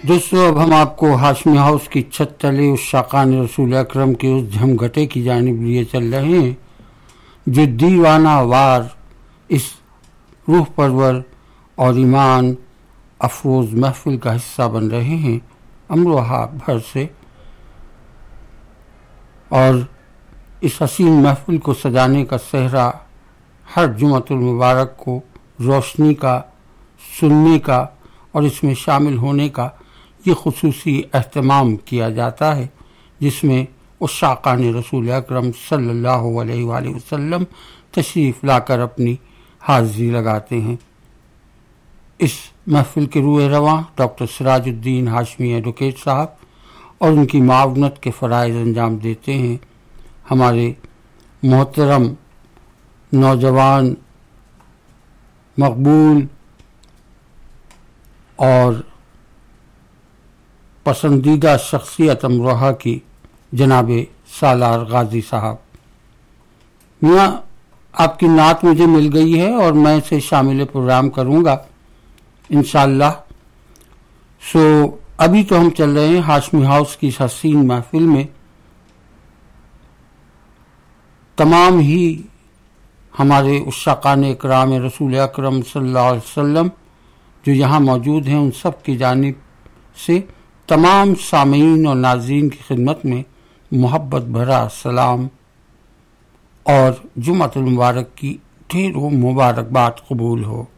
دوستو، اب ہم آپ کو ہاشمی ہاؤس کی چھت تلے اس شاقان رسول اکرم کے اس جھمگھٹے کی جانب لیے چل رہے ہیں جو دیوانہ وار اس روح پرور اور ایمان افروز محفل کا حصہ بن رہے ہیں امروہہ بھر سے، اور اس حسین محفل کو سجانے کا صحرا ہر جمعۃ المبارک کو روشنی کا، سننے کا اور اس میں شامل ہونے کا یہ خصوصی اہتمام کیا جاتا ہے، جس میں عشاقان رسول اکرم صلی اللہ علیہ وآلہ وسلم تشریف لا کر اپنی حاضری لگاتے ہیں۔ اس محفل کے روح رواں ڈاکٹر سراج الدین ہاشمی ایڈوکیٹ صاحب اور ان کی معاونت کے فرائض انجام دیتے ہیں ہمارے محترم نوجوان، مقبول اور پسندیدہ شخصیت امروہہ کی جناب سالار غازی صاحب۔ میاں، آپ کی نعت مجھے مل گئی ہے اور میں اسے شامل پروگرام کروں گا انشاءاللہ۔ ابھی تو ہم چل رہے ہیں ہاشمی ہاؤس کی اس حسین محفل میں۔ تمام ہی ہمارے عشاقان اکرام رسول اکرم صلی اللہ علیہ وسلم جو یہاں موجود ہیں، ان سب کی جانب سے تمام سامعین اور ناظرین کی خدمت میں محبت بھرا سلام اور جمعۃ المبارک کی ڈھیروں مبارکباد قبول ہو۔